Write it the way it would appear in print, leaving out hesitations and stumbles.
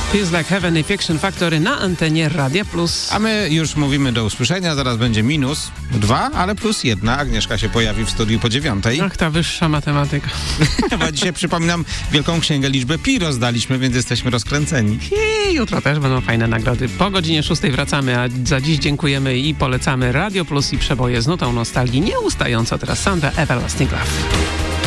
Feels Like Heaven i Fiction Factory na antenie Radia Plus. A my już mówimy do usłyszenia, zaraz będzie -2, ale +1. Agnieszka się pojawi w studiu po 9:00. Ach, ta wyższa matematyka. Chyba dzisiaj, przypominam, wielką księgę liczbę pi rozdaliśmy, więc jesteśmy rozkręceni. I jutro też będą fajne nagrody. Po godzinie 6:00 wracamy, a za dziś dziękujemy i polecamy Radio Plus i przeboje z nutą nostalgii. Nieustająco teraz Sanda Everlasting Love.